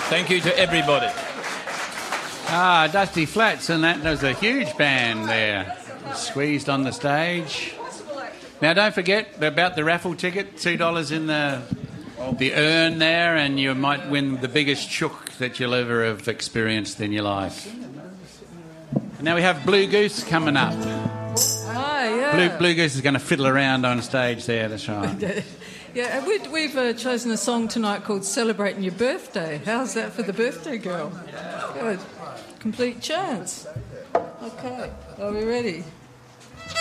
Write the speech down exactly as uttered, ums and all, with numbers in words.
Thank you to everybody. Ah, Dusty Flats, and that was a huge band there, squeezed on the stage. Now, don't forget about the raffle ticket, two dollars in the the urn there, and you might win the biggest chook that you'll ever have experienced in your life. And now we have Blue Goose coming up. Ah, yeah. Blue, Blue Goose is going to fiddle around on stage there, that's right. Yeah, we, we've uh, chosen a song tonight called Celebrating Your Birthday. How's that for the birthday girl? Good. Complete chance. Okay, are we ready?